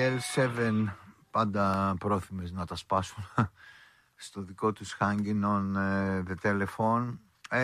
L7 πάντα πρόθυμες να τα σπάσουν στο δικό τους hanging on the telephone.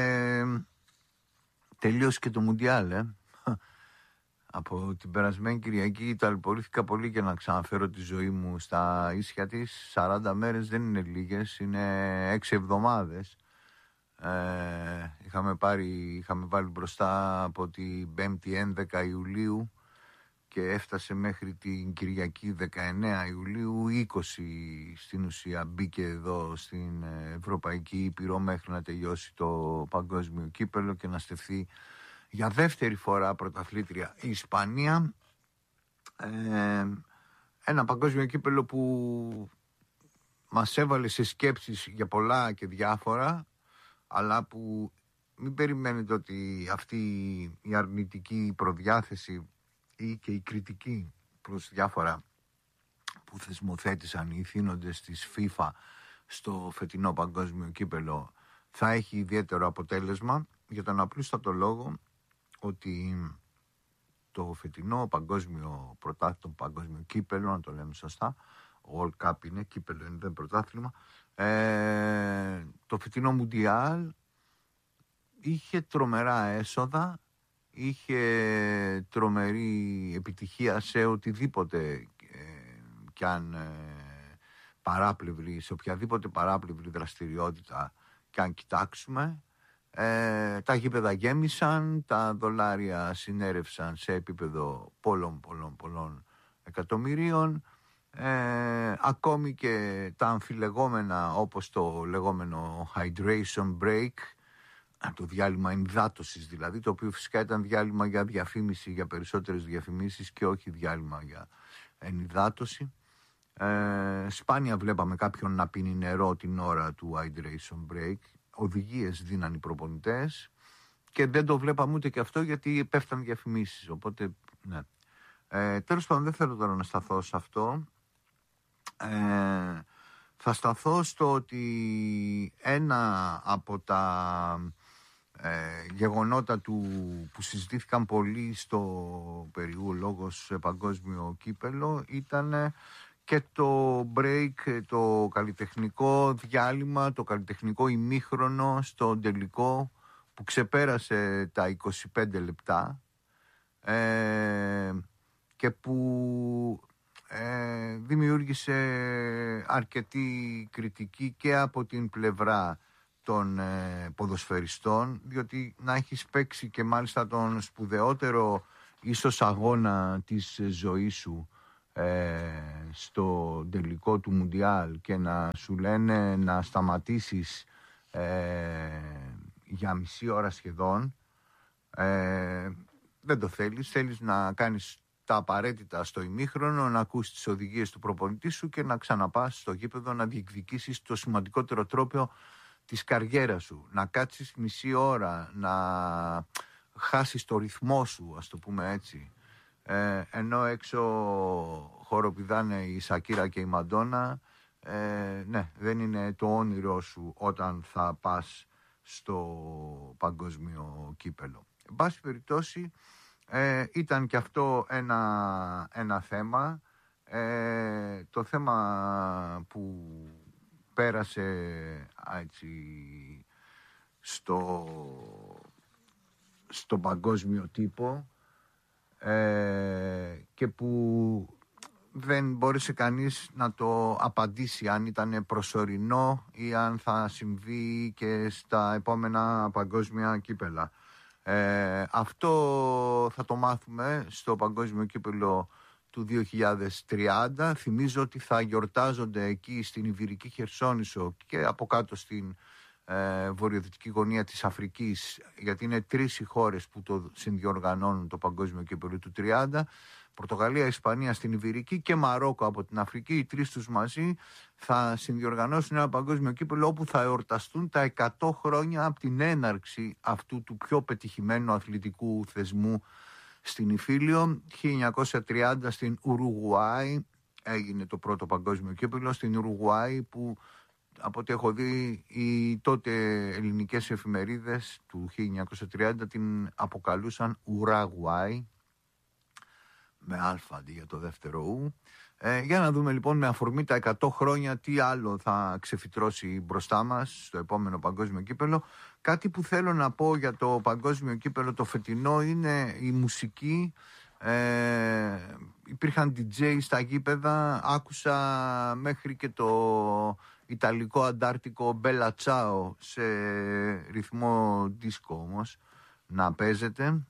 Τελείωσε και το Μουντιάλ. Από την περασμένη Κυριακή ταλαιπωρήθηκα πολύ για να ξαναφέρω τη ζωή μου στα ίσια της. 40 μέρες δεν είναι λίγες, είναι 6 εβδομάδες. Είχαμε βάλει μπροστά από την 5η 11 Ιουλίου και έφτασε μέχρι την Κυριακή 19 Ιουλίου, 20 στην ουσία μπήκε εδώ στην Ευρωπαϊκή Ήπειρο μέχρι να τελειώσει το παγκόσμιο κύπελλο και να στεφθεί για δεύτερη φορά πρωταθλήτρια η Ισπανία. Ένα παγκόσμιο κύπελλο που μας έβαλε σε σκέψεις για πολλά και διάφορα, αλλά που μην περιμένετε ότι αυτή η αρνητική προδιάθεση ή και η κριτική προς διάφορα που θεσμοθέτησαν οι ηθήνοντες της FIFA στο φετινό παγκόσμιο κύπελλο θα έχει ιδιαίτερο αποτέλεσμα, για τον απλούστατο λόγο ότι το φετινό παγκόσμιο πρωτάθλημα, παγκόσμιο κύπελλο, να το λέμε σωστά, World Cup είναι, κύπελλο είναι, δεν πρωτάθλημα, το φετινό Μουντιάλ είχε τρομερά έσοδα, είχε τρομερή επιτυχία σε οτιδήποτε κι αν παράπλευρη, σε οποιαδήποτε παράπλευρη δραστηριότητα κι αν κοιτάξουμε. Τα γήπεδα γέμισαν, τα δολάρια συνέρευσαν σε επίπεδο πολλών εκατομμυρίων, ακόμη και τα αμφιλεγόμενα, όπως το λεγόμενο hydration break, το διάλειμμα ενυδάτωσης δηλαδή, το οποίο φυσικά ήταν διάλειμμα για διαφήμιση, για περισσότερες διαφημίσεις και όχι διάλειμμα για ενυδάτωση. Σπάνια βλέπαμε κάποιον να πίνει νερό την ώρα του hydration break. Οδηγίες δίναν οι προπονητές και δεν το βλέπαμε ούτε και αυτό, γιατί πέφταν διαφημίσεις, οπότε ναι. Τέλος πάντων, δεν θέλω τώρα να σταθώ σε αυτό. Θα σταθώ στο ότι ένα από τα γεγονότα που συζητήθηκαν πολύ στο περιού λόγος παγκόσμιο κύπελλο ήταν και το break, το καλλιτεχνικό διάλειμμα, το καλλιτεχνικό ημίχρονο στο τελικό που ξεπέρασε τα 25 λεπτά και που δημιούργησε αρκετή κριτική και από την πλευρά των ποδοσφαιριστών, διότι να έχεις παίξει και μάλιστα τον σπουδαιότερο ίσως αγώνα της ζωής σου στο τελικό του Μουντιάλ και να σου λένε να σταματήσεις για μισή ώρα σχεδόν, δεν το θέλεις να κάνεις τα απαραίτητα στο ημίχρονο, να ακούσεις τις οδηγίες του προπονητή σου και να ξαναπάς στο γήπεδο να διεκδικήσεις το σημαντικότερο τρόπαιο της καριέρας σου, να κάτσεις μισή ώρα, να χάσεις το ρυθμό σου, ας το πούμε έτσι, ενώ έξω χοροπηδάνε η Σακύρα και η Μαντόνα. Ναι, δεν είναι το όνειρό σου όταν θα πας στο παγκόσμιο κύπελλο. Εν πάση περιπτώσει, ήταν και αυτό ένα θέμα. Το θέμα που πέρασε έτσι στο παγκόσμιο τύπο και που δεν μπόρεσε κανείς να το απαντήσει αν ήταν προσωρινό ή αν θα συμβεί και στα επόμενα παγκόσμια κύπελλα. Αυτό θα το μάθουμε στο παγκόσμιο κύπελλο του 2030. Θυμίζω ότι θα γιορτάζονται εκεί στην Ιβηρική Χερσόνησο και από κάτω στην βορειοδυτική γωνία της Αφρικής, γιατί είναι 3 οι χώρες που το συνδιοργανώνουν το παγκόσμιο κύπελλο του 30. Πορτογαλία, Ισπανία στην Ιβηρική και Μαρόκο από την Αφρική. Οι 3 τους μαζί θα συνδιοργανώσουν ένα παγκόσμιο κύπελλο όπου θα εορταστούν τα 100 χρόνια από την έναρξη αυτού του πιο πετυχημένου αθλητικού θεσμού στην Ιφίλιο. 1930 στην Ουρουγουάη έγινε το πρώτο παγκόσμιο κύπελλο, στην Ουρουγουάη, που από ό,τι έχω δει οι τότε ελληνικές εφημερίδες του 1930 την αποκαλούσαν Ουραγουάη, με α αντί για το δεύτερο ου. Για να δούμε λοιπόν με αφορμή τα 100 χρόνια τι άλλο θα ξεφυτρώσει μπροστά μας στο επόμενο παγκόσμιο κύπελο. Κάτι που θέλω να πω για το παγκόσμιο κύπελο το φετινό είναι η μουσική. Υπήρχαν DJ στα γήπεδα, άκουσα μέχρι και το ιταλικό αντάρτικο Bella Ciao σε ρυθμό δίσκο όμως να παίζεται.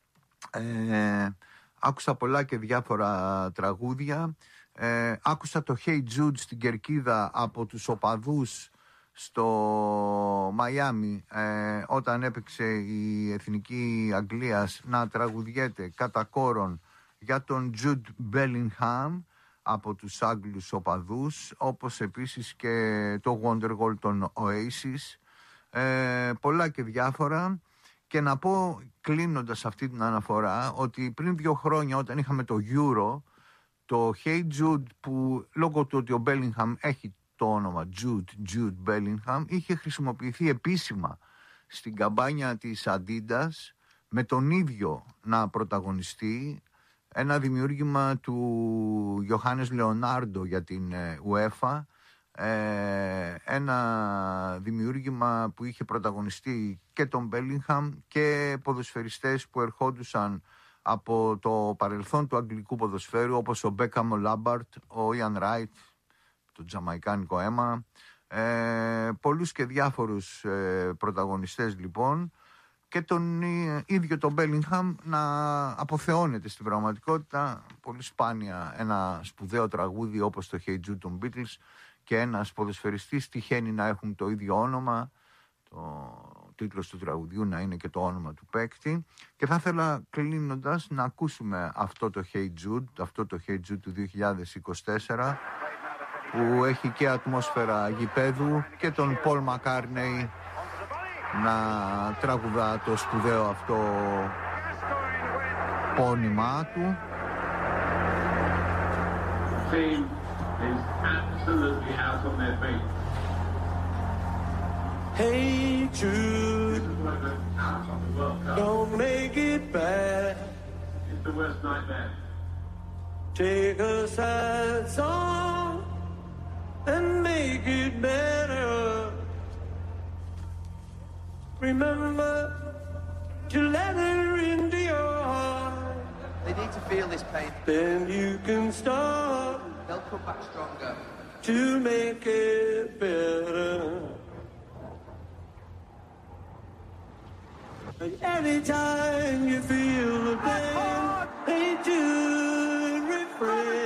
Άκουσα πολλά και διάφορα τραγούδια. Άκουσα το Hey Jude στην κερκίδα από τους οπαδούς στο Μαϊάμι όταν έπαιξε η Εθνική Αγγλίας να τραγουδιέται κατά κόρον για τον Jude Bellingham από τους Άγγλους οπαδούς, όπως επίσης και το Wonderwall των Oasis. Πολλά και διάφορα. Και να πω κλείνοντας αυτή την αναφορά ότι πριν 2 χρόνια όταν είχαμε το Euro, το Hey Jude που λόγω του ότι ο Bellingham έχει το όνομα Jude Bellingham είχε χρησιμοποιηθεί επίσημα στην καμπάνια της Adidas με τον ίδιο να πρωταγωνιστεί, ένα δημιούργημα του Ιωάννης Λεωνάρντο για την UEFA, ένα δημιούργημα που είχε πρωταγωνιστεί και τον Bellingham και ποδοσφαιριστές που ερχόντουσαν από το παρελθόν του αγγλικού ποδοσφαίρου όπως ο Beckham, ο Λάμπαρτ, ο Ian Wright, το τζαμαϊκάνικο αίμα, πολλούς και διάφορους πρωταγωνιστές λοιπόν, και τον ίδιο τον Bellingham να αποθεώνεται στην πραγματικότητα. Πολύ σπάνια ένα σπουδαίο τραγούδι όπως το Hey Jude των Beatles και ένας ποδοσφαιριστής τυχαίνει να έχουν το ίδιο όνομα, το τίτλος του τραγουδιού να είναι και το όνομα του παίκτη. Και θα ήθελα κλείνοντας να ακούσουμε αυτό το Hey Jude του 2024 που έχει και ατμόσφαιρα γηπέδου και τον Paul McCartney να τραγουδά το σπουδαίο αυτό πόνημά του. Is absolutely out on their feet. Hey Jude, don't make it bad. It's the worst nightmare. Take a sad song and make it better. Remember to let her into your heart. They need to feel this pain. Then you can start. They'll come back stronger. To make it better. Anytime you feel the pain.